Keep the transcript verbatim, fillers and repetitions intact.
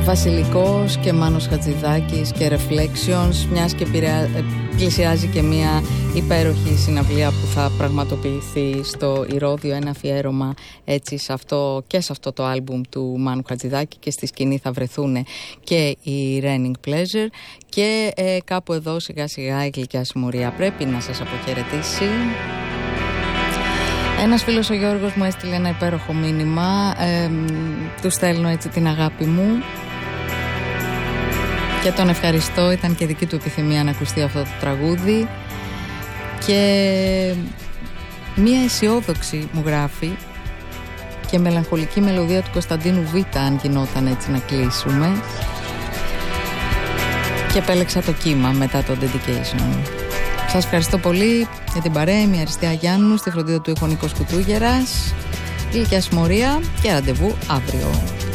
Βασιλικός και Μάνος Χατζηδάκης και Reflections, μιας και πειρά... πλησιάζει και μια υπέροχη συναυλία που θα πραγματοποιηθεί στο Ηρώδειο, ένα αφιέρωμα έτσι σε αυτό, και σε αυτό το άλμπουμ του Μάνου Χατζηδάκη, και στη σκηνή θα βρεθούν και η Raining Pleasure. Και ε, κάπου εδώ σιγά σιγά η γλυκιά συμμορία πρέπει να σας αποχαιρετήσει. Ένας φίλος, ο Γιώργος, μου έστειλε ένα υπέροχο μήνυμα, ε, του στέλνω έτσι την αγάπη μου και τον ευχαριστώ, ήταν και δική του επιθυμία να ακουστεί αυτό το τραγούδι. Και μία αισιόδοξη, μου γράφει, και μελαγχολική μελωδία του Κωνσταντίνου Β, αν γινόταν έτσι να κλείσουμε. Και επέλεξα το κύμα μετά το Dedication. Σας ευχαριστώ πολύ για την παρέα. Είμαι η Αριστεία Γιάννου, στη φροντίδα του ήχου Νίκος Κουτούγερας. Γλυκιά συμμορία και ραντεβού αύριο.